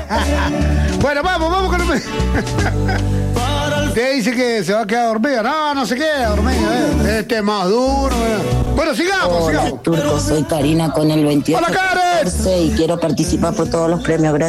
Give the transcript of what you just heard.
Bueno, vamos con el... Te dice que se va a quedar dormido. No se queda dormido, Este es más duro, Bueno, sigamos. Hola, Turco, soy Karina con el 28 ¡Hola, Karen! y quiero participar por todos los premios. Gracias.